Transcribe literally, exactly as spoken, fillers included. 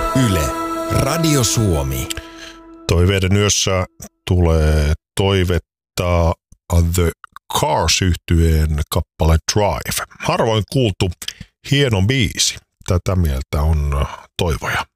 Yle, Radio Suomi. Toiveiden yössä tulee toivetta The Cars-yhtyeen kappale Drive. Harvoin kuultu hieno biisi. Tätä mieltä on Toivoja.